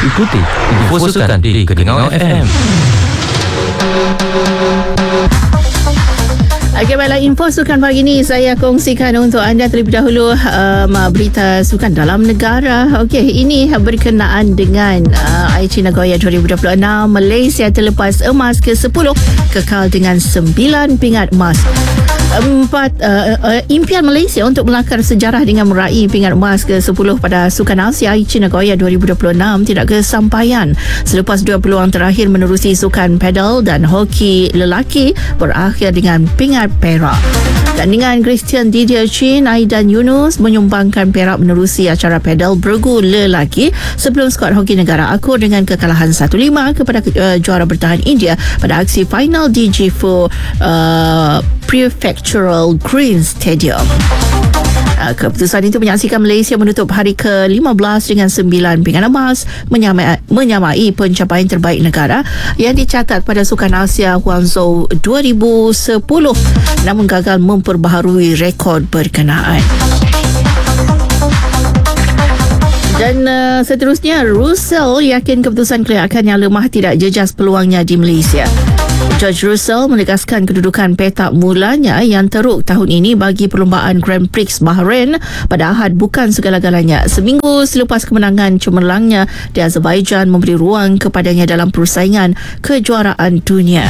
ikuti Info Sukan di Keningau FM. Okey, baiklah, info sukan pagi ni saya kongsikan untuk anda terlebih dahulu berita sukan dalam negara. Okey, ini berkenaan dengan Aichi Nagoya 2026. Malaysia terlepas emas ke-10, kekal dengan 9 pingat emas. Impian Malaysia untuk melakar sejarah dengan meraih pingat emas ke-10 pada Sukan Asia Aichi Nagoya 2026 tidak kesampaian selepas dua peluang terakhir menerusi sukan pedal dan hoki lelaki berakhir dengan pingat perak. Tandingan Christian Didier Chin, Aidan Yunus menyumbangkan perak menerusi acara pedal bergu lelaki sebelum skuad hoki negara akur dengan kekalahan 1-5 kepada juara bertahan India pada aksi final di Jifu Prefectural Green Stadium. Keputusan itu menyaksikan Malaysia menutup hari ke-15 dengan 9 pingat emas, menyamai pencapaian terbaik negara yang dicatat pada Sukan Asia Guangzhou 2010, namun gagal memperbaharui rekod berkenaan. Dan seterusnya, Russell yakin keputusan kelayakan yang lemah tidak jejas peluangnya di Malaysia. George Russell menegaskan kedudukan petak mulanya yang teruk tahun ini bagi perlombaan Grand Prix Bahrain pada Ahad bukan segala-galanya. Seminggu selepas kemenangan cemerlangnya di Azerbaijan memberi ruang kepadanya dalam persaingan kejuaraan dunia.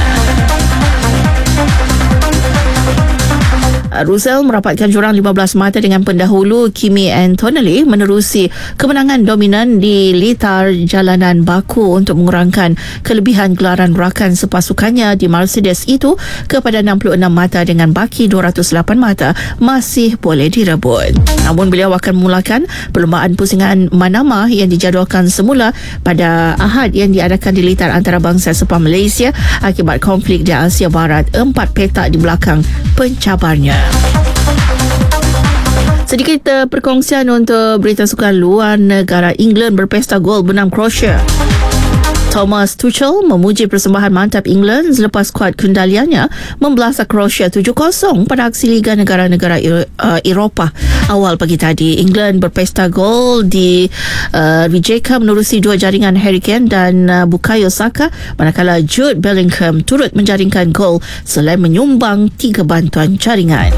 Russell merapatkan jurang 15 mata dengan pendahulu Kimi Antonelli menerusi kemenangan dominan di litar jalanan Baku untuk mengurangkan kelebihan gelaran rakan sepasukannya di Mercedes itu kepada 66 mata dengan baki 208 mata masih boleh direbut. Namun beliau akan memulakan perlombaan pusingan Manama yang dijadualkan semula pada Ahad yang diadakan di litar antarabangsa Sepang Malaysia akibat konflik di Asia Barat, 4 petak di belakang pencabarnya. Sedikit perkongsian untuk berita sukan luar negara. England berpesta gol benam Croatia. Thomas Tuchel memuji persembahan mantap England selepas skuad kendaliannya membelasah Croatia 7-0 pada aksi Liga Negara-Negara Eropah awal pagi tadi. England berpesta gol di Rijeka menerusi dua jaringan Harry Kane dan Bukayo Saka, manakala Jude Bellingham turut menjaringkan gol selain menyumbang 3 bantuan jaringan.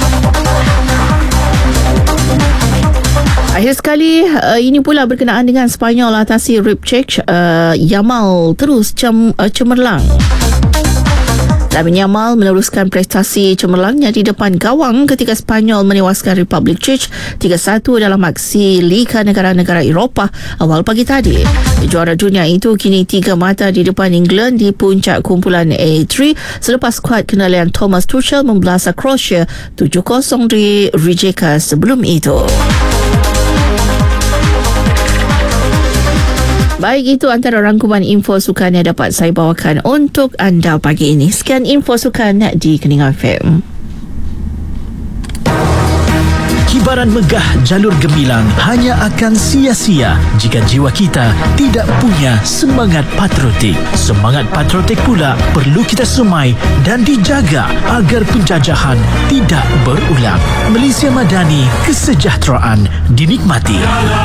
Akhir sekali, ini pula berkenaan dengan Spanyol atasi Ripchek. Yamal terus cemerlang. Lamine Yamal meneruskan prestasi cemerlangnya di depan gawang ketika Spanyol menewaskan Republik Czech 3-1 dalam aksi Liga Negara-Negara Eropah awal pagi tadi. Juara dunia itu kini 3 mata di depan England di puncak kumpulan A3 selepas skuad kendalian Thomas Tuchel membelasah Croatia 7-0 di Rijeka sebelum itu. Baik, itu antara rangkuman info sukan yang dapat saya bawakan untuk anda pagi ini. Sekian info sukan di Keningau FM. Kibaran megah jalur gemilang hanya akan sia-sia jika jiwa kita tidak punya semangat patriotik. Semangat patriotik pula perlu kita semai dan dijaga agar penjajahan tidak berulang. Malaysia Madani, kesejahteraan dinikmati.